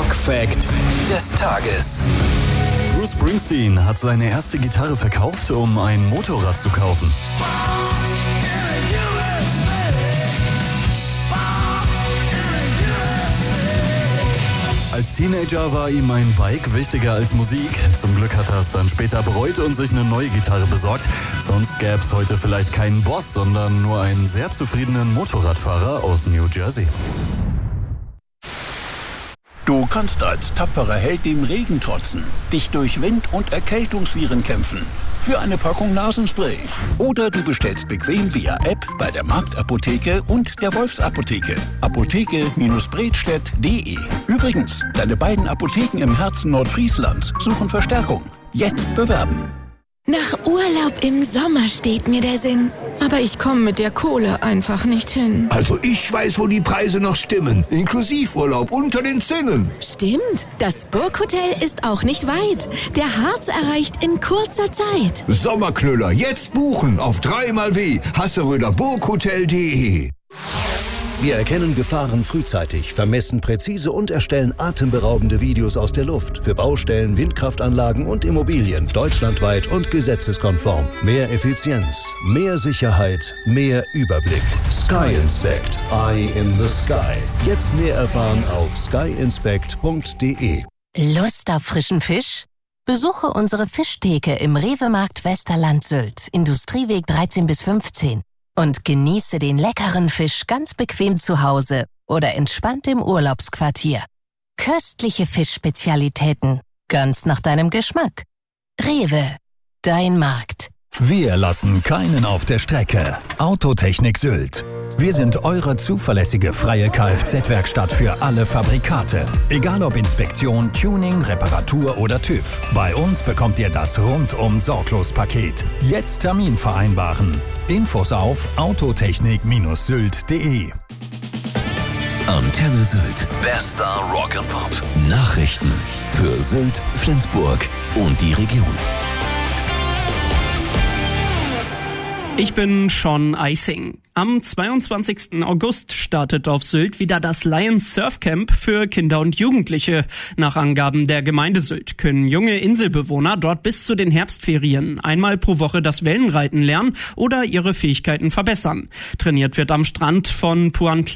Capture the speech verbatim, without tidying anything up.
Rock-Fact des Tages. Bruce Springsteen hat seine erste Gitarre verkauft, um ein Motorrad zu kaufen. Als Teenager war ihm ein Bike wichtiger als Musik. Zum Glück hat er es dann später bereut und sich eine neue Gitarre besorgt. Sonst gäbe es heute vielleicht keinen Boss, sondern nur einen sehr zufriedenen Motorradfahrer aus New Jersey. Du kannst als tapferer Held dem Regen trotzen, dich durch Wind- und Erkältungsviren kämpfen. Für eine Packung Nasenspray. Oder du bestellst bequem via App bei der Marktapotheke und der Wolfsapotheke. Apotheke-Bredstedt punkt de. Übrigens, deine beiden Apotheken im Herzen Nordfrieslands suchen Verstärkung. Jetzt bewerben. Nach Urlaub im Sommer steht mir der Sinn. Aber ich komme mit der Kohle einfach nicht hin. Also ich weiß, wo die Preise noch stimmen. Inklusivurlaub unter den Zinnen. Stimmt, das Burghotel ist auch nicht weit. Der Harz erreicht in kurzer Zeit. Sommerknüller, jetzt buchen auf dreimal w hasseröder burghotel punkt de. Wir erkennen Gefahren frühzeitig, vermessen präzise und erstellen atemberaubende Videos aus der Luft. Für Baustellen, Windkraftanlagen und Immobilien. Deutschlandweit und gesetzeskonform. Mehr Effizienz, mehr Sicherheit, mehr Überblick. Sky Inspect. Eye in the Sky. Jetzt mehr erfahren auf sky inspect punkt de. Lust auf frischen Fisch? Besuche unsere Fischtheke im Rewe-Markt Westerland Sylt, Industrieweg dreizehn bis fünfzehn. Und genieße den leckeren Fisch ganz bequem zu Hause oder entspannt im Urlaubsquartier. Köstliche Fischspezialitäten, ganz nach deinem Geschmack. Rewe, dein Markt. Wir lassen keinen auf der Strecke. Autotechnik Sylt. Wir sind eure zuverlässige freie Kfz-Werkstatt für alle Fabrikate. Egal ob Inspektion, Tuning, Reparatur oder TÜV. Bei uns bekommt ihr das Rundum-Sorglos-Paket. Jetzt Termin vereinbaren. Infos auf autotechnik Sylt punkt de. Antenne Sylt. Bester Rock and Pop. Nachrichten für Sylt, Flensburg und die Region. Ich bin Sean Eising. Am zweiundzwanzigsten August startet auf Sylt wieder das Lions Surf Camp für Kinder und Jugendliche. Nach Angaben der Gemeinde Sylt können junge Inselbewohner dort bis zu den Herbstferien einmal pro Woche das Wellenreiten lernen oder ihre Fähigkeiten verbessern. Trainiert wird am Strand von Puan